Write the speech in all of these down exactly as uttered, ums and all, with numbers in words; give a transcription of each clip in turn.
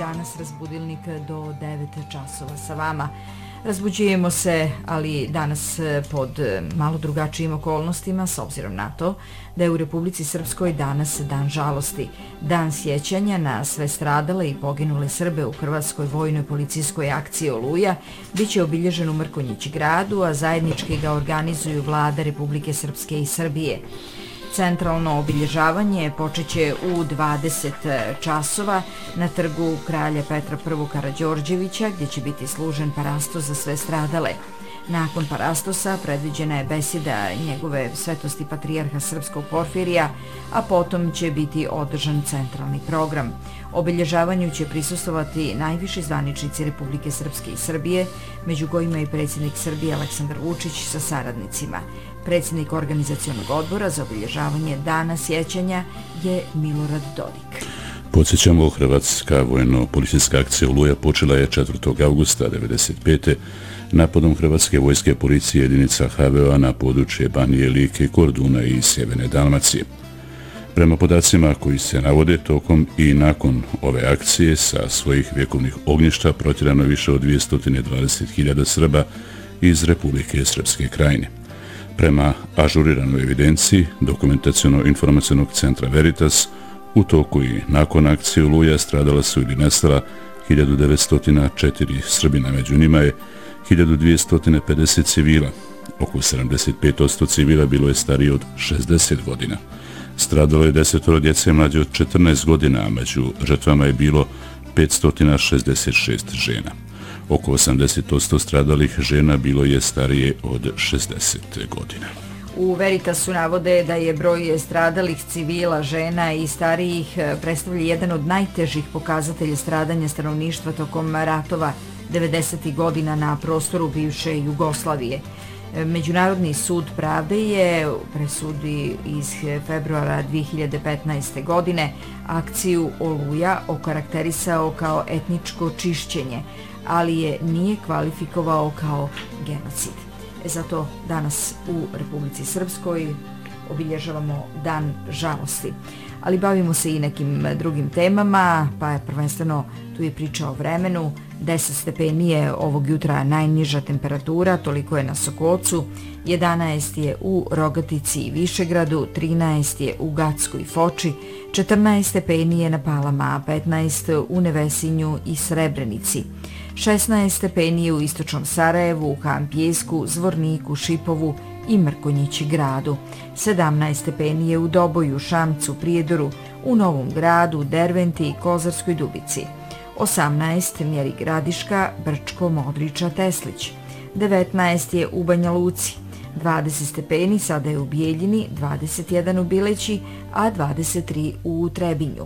danas razbudilnik do devet časova sa vama. Razbuđujemo se, ali danas pod malo drugačijim okolnostima, s obzirom na to da je u Republici Srpskoj danas dan žalosti, dan sjećanja na sve stradale i poginule Srbe u Hrvatskoj vojnoj policijskoj akciji Oluja, bit će obilježen u Mrkonjić gradu, a zajednički ga organizuju vlade Republike Srpske i Srbije. Centralno obilježavanje počeće u dvadeset časova na trgu kralja Petra I. Karađorđevića, gdje će biti služen parastos za sve stradale. Nakon parastosa predviđena je besjeda njegove svetosti patrijarha Srpskog Porfirija, a potom će biti održan centralni program. Obilježavanju će prisustvovati najviši zvaničnici Republike Srpske i Srbije, među kojima i predsjednik Srbije Aleksandar Vučić sa saradnicima. Predsjednik organizacionog odbora za obilježavanje dana sjećanja je Milorad Dodik. Podsjećamo, Hrvatska vojno-policijska akcija Oluja počela je četvrtog avgusta devedeset pete napadom Hrvatske vojske policije jedinica H V O-a na područje Banije, Like, Korduna i Sjeverne Dalmacije. Prema podacima koji se navode, tokom i nakon ove akcije sa svojih vjekovnih ognjišta protjerano više od dvjesto dvadeset hiljada Srba iz Republike Srpske Krajine. Prema ažuriranoj evidenciji Dokumentaciono-informacionog centra Veritas, u toku i nakon akcije Oluja stradala su ili nestala hiljadu devetsto četiri Srbina, među njima je hiljadu dvjesto pedeset civila. Oko sedamdeset pet posto civila bilo je starije od šezdeset godina. Stradalo je desetoro djece mlađe od četrnaest godina, a među žrtvama je bilo petsto šezdeset šest žena. Oko osamdeset posto stradalih žena bilo je starije od šezdeset godina. U Veritasu navode da je broj stradalih civila, žena i starijih predstavlja jedan od najtežih pokazatelja stradanja stanovništva tokom ratova devedesetih godina na prostoru bivše Jugoslavije. Međunarodni sud pravde je u presudi iz februara dvije hiljade petnaeste. godine akciju Oluja okarakterisao kao etničko čišćenje, ali je nije kvalifikovao kao genocid. Zato danas u Republici Srpskoj obilježavamo dan žalosti. Ali bavimo se i nekim drugim temama, pa je prvenstveno tu je priča o vremenu. deset stepeni je ovog jutra najniža temperatura, toliko je na Sokocu, jedanaest je u Rogatici i Višegradu, trinaest je u Gacku i Foči, četrnaest stepeni je na Palama, petnaest u Nevesinju i Srebrenici, šesnaest stepeni je u istočnom Sarajevu, u Kampijesku, Zvorniku, Šipovu i Mrkonjići gradu, sedamnaest stepeni je u Doboju, Šamcu, Prijedoru, u Novom gradu, Derventi i Kozarskoj Dubici, osamnaest mjeri Gradiška, Brčko, Modriča, Teslić, devetnaest je u Banja Luci, dvadeset stepeni sada je u Bijeljini, dvadeset jedan u Bileći, a dvadeset tri u Trebinju.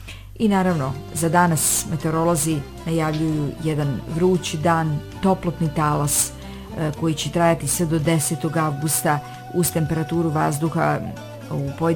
I naravno, za danas meteorolozi najavljuju jedan vruć dan, toplotni talas koji će trajati sve do desetog avgusta uz temperaturu vazduha u pojedinim